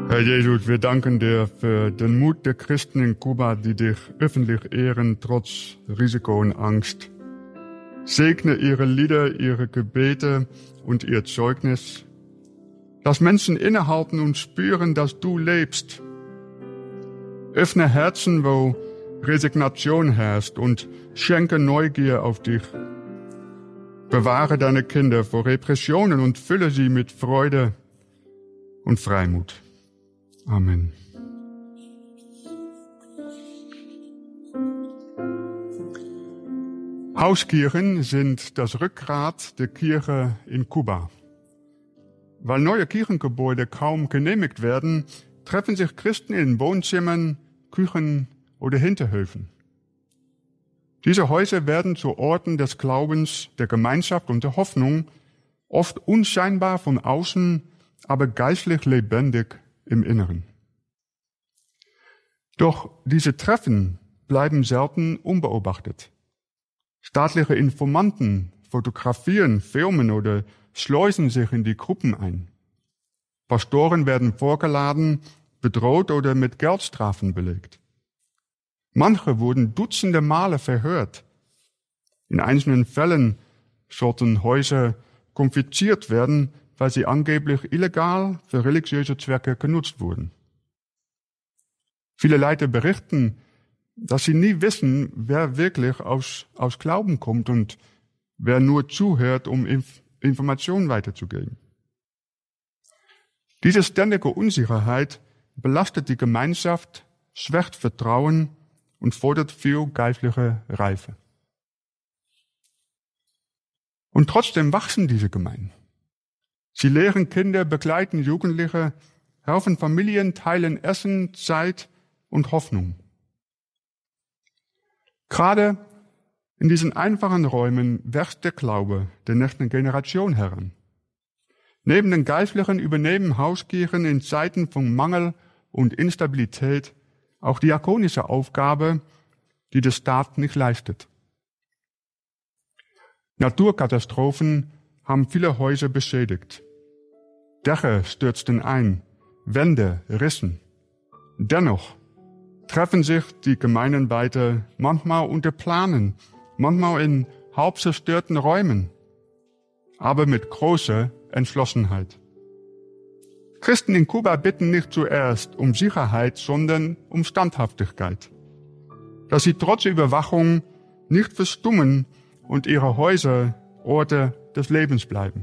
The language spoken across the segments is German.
Herr Jesus, wir danken dir für den Mut der Christen in Kuba, die dich öffentlich ehren, trotz Risiko und Angst. Segne ihre Lieder, ihre Gebete und ihr Zeugnis. Lass Menschen innehalten und spüren, dass du lebst. Öffne Herzen, wo Resignation herrscht, und schenke Neugier auf dich. Bewahre deine Kinder vor Repressionen und fülle sie mit Freude und Freimut. Amen. Hauskirchen sind das Rückgrat der Kirche in Kuba. Weil neue Kirchengebäude kaum genehmigt werden, treffen sich Christen in Wohnzimmern, Küchen oder Hinterhöfen. Diese Häuser werden zu Orten des Glaubens, der Gemeinschaft und der Hoffnung, oft unscheinbar von außen, aber geistlich lebendig im Inneren. Doch diese Treffen bleiben selten unbeobachtet. Staatliche Informanten fotografieren, filmen oder schleusen sich in die Gruppen ein. Pastoren werden vorgeladen, bedroht oder mit Geldstrafen belegt. Manche wurden dutzende Male verhört. In einzelnen Fällen sollten Häuser konfisziert werden, weil sie angeblich illegal für religiöse Zwecke genutzt wurden. Viele Leiter berichten, dass sie nie wissen, wer wirklich aus Glauben kommt und wer nur zuhört, um Informationen weiterzugeben. Diese ständige Unsicherheit belastet die Gemeinschaft, schwächt Vertrauen und fordert viel geistliche Reife. Und trotzdem wachsen diese Gemeinden. Sie lehren Kinder, begleiten Jugendliche, helfen Familien, teilen Essen, Zeit und Hoffnung. Gerade in diesen einfachen Räumen wächst der Glaube der nächsten Generation heran. Neben den Geistlichen übernehmen Hauskirchen in Zeiten von Mangel und Instabilität auch diakonische Aufgabe, die der Staat nicht leistet. Naturkatastrophen haben viele Häuser beschädigt. Dächer stürzten ein, Wände rissen. Dennoch treffen sich die Gemeinden weiter, manchmal unter Planen, manchmal in halb zerstörten Räumen, aber mit großer Entschlossenheit. Christen in Kuba bitten nicht zuerst um Sicherheit, sondern um Standhaftigkeit, dass sie trotz Überwachung nicht verstummen und ihre Häuser Orte des Lebens bleiben.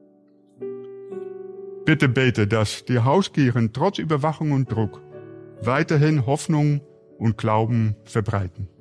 Bitte bete, dass die Hauskirchen trotz Überwachung und Druck weiterhin Hoffnung und Glauben verbreiten.